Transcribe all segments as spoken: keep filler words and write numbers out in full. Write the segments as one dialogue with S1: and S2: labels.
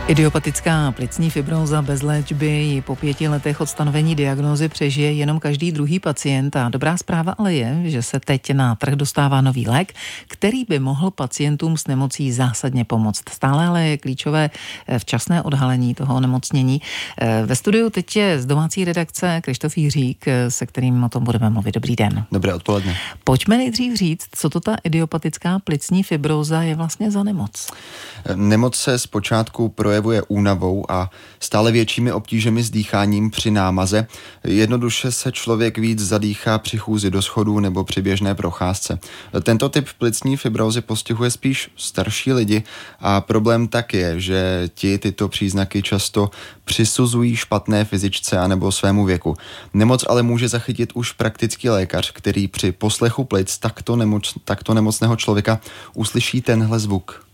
S1: Idiopatická plicní fibróza bez léčby ji po pěti letech od stanovení diagnózy přežije jenom každý druhý pacient a dobrá zpráva ale je, že se teď na trh dostává nový lék, který by mohl pacientům s nemocí zásadně pomoct. Stále ale je klíčové včasné odhalení toho onemocnění. Ve studiu teď je z domácí redakce Krištof Jiřík, se kterým o tom budeme mluvit. Dobrý den.
S2: Dobré odpoledne.
S1: Pojďme nejdřív říct, co to ta idiopatická plicní fibróza je vlastně za nemoc.
S2: Nemoc se zpočátku projevuje únavou a stále většími obtížemi s dýcháním při námaze. Jednoduše se člověk víc zadýchá při chůzi do schodů nebo při běžné procházce. Tento typ plicní fibrózy postihuje spíš starší lidi a problém tak je, že ti tyto příznaky často přisuzují špatné fyzičce anebo svému věku. Nemoc ale může zachytit už praktický lékař, který při poslechu plic takto, nemoc, takto nemocného člověka uslyší tenhle zvuk.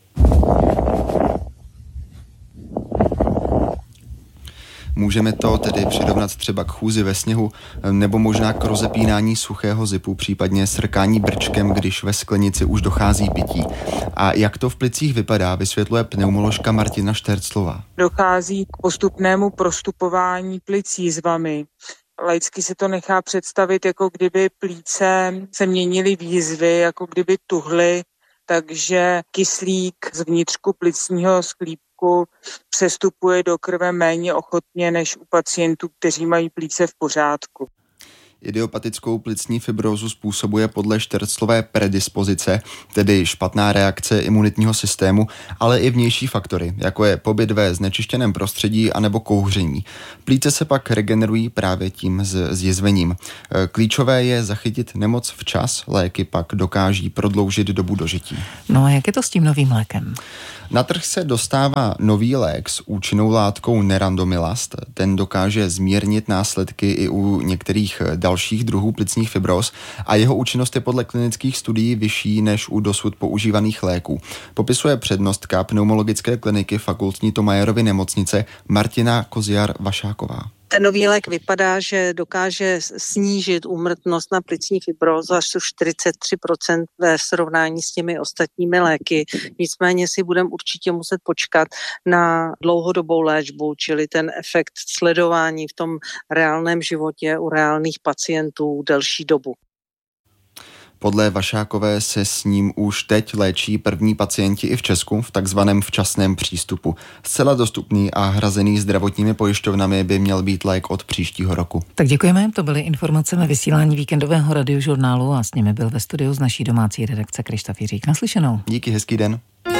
S2: Můžeme to tedy přirovnat třeba k chůzi ve sněhu nebo možná k rozepínání suchého zipu, případně srkání brčkem, když ve sklenici už dochází pití. A jak to v plicích vypadá, vysvětluje pneumoložka Martina Šterclová.
S3: Dochází k postupnému prostupování plic jízvami. Laicky se to nechá představit, jako kdyby plíce se měnily v jízvy, jako kdyby tuhly, takže kyslík z vnitřku plicního sklípku přestupuje do krve méně ochotně než u pacientů, kteří mají plíce v pořádku.
S2: Idiopatickou plicní fibrózu způsobuje podle Šterclové predispozice, tedy špatná reakce imunitního systému, ale i vnější faktory, jako je pobyt ve znečištěném prostředí anebo kouření. Plíce se pak regenerují právě tím zjizvením. Klíčové je zachytit nemoc včas, léky pak dokáží prodloužit dobu dožití.
S1: No a jak je to s tím novým lékem?
S2: Na trh se dostává nový lék s účinnou látkou nerandomilast. Ten dokáže zmírnit následky i u některých dalších druhů plicních fibróz a jeho účinnost je podle klinických studií vyšší než u dosud používaných léků. Popisuje přednostka pneumologické kliniky Fakultní Thomayerovy nemocnice Martina Koziar-Vašáková.
S4: Ten nový lék vypadá, že dokáže snížit úmrtnost na plicní fibrózu až o čtyřicet tři procent ve srovnání s těmi ostatními léky. Nicméně si budeme určitě muset počkat na dlouhodobou léčbu, čili ten efekt sledování v tom reálném životě u reálných pacientů delší dobu.
S2: Podle Vašákové se s ním už teď léčí první pacienti i v Česku v takzvaném včasném přístupu. Zcela dostupný a hrazený zdravotními pojišťovnami by měl být lék od příštího roku.
S1: Tak děkujeme, to byly informace na vysílání víkendového radiožurnálu a s nimi byl ve studiu z naší domácí redakce Krištof Jiřík. Naslyšenou.
S2: Díky, hezký den.